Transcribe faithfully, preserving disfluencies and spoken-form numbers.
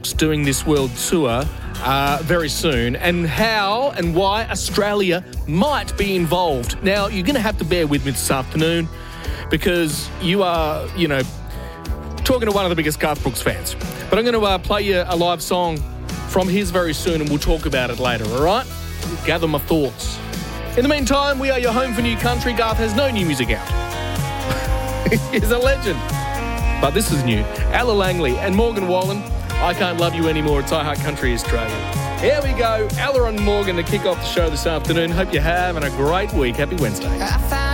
doing this world tour uh, very soon, and how and why Australia might be involved. Now, you're going to have to bear with me this afternoon because you are, you know, talking to one of the biggest Garth Brooks fans. But I'm going to uh, play you a live song from his very soon, and we'll talk about it later, all right? Gather my thoughts. In the meantime, we are your home for new country. Garth has no new music out. He's a legend. But this is new. Ella Langley and Morgan Wallen, I Can't Love You Anymore. It's iHeart Country Australia. Here we go. Ella and Morgan to kick off the show this afternoon. Hope you're having a great week. Happy Wednesday.